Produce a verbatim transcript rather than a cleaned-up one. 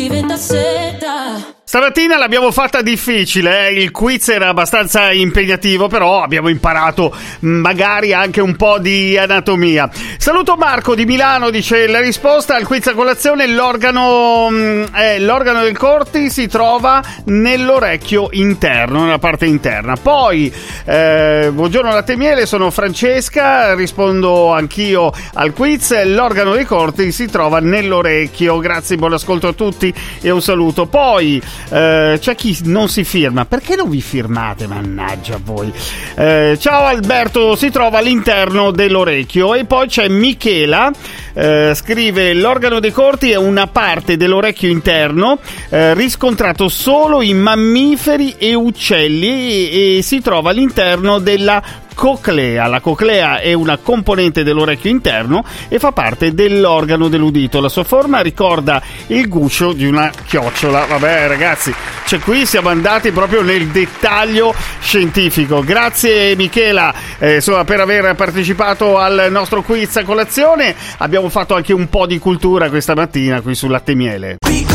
diventa seta. Stamattina l'abbiamo fatta difficile, eh? Il quiz era abbastanza impegnativo, però abbiamo imparato magari anche un po' di anatomia. Saluto Marco di Milano, dice la risposta al quiz a colazione: l'organo, eh, l'organo del corti si trova nell'orecchio interno, nella parte interna. Poi, eh, buongiorno latte e miele, sono Francesca, rispondo anch'io al quiz, l'organo dei corti si trova nell'orecchio. Grazie, buon ascolto a tutti e un saluto. Poi Uh, c'è chi non si firma. Perché non vi firmate? Mannaggia voi. Uh, ciao Alberto, si trova all'interno dell'orecchio. E poi c'è Michela, uh, scrive: l'organo dei corti è una parte dell'orecchio interno uh, riscontrato solo in mammiferi e uccelli e, e si trova all'interno della coclea. La coclea è una componente dell'orecchio interno e fa parte dell'organo dell'udito. La sua forma ricorda il guscio di una chiocciola. Vabbè ragazzi, cioè qui siamo andati proprio nel dettaglio scientifico. Grazie Michela, eh, insomma, per aver partecipato al nostro quiz a colazione. Abbiamo fatto anche un po' di cultura questa mattina qui sul latte e miele.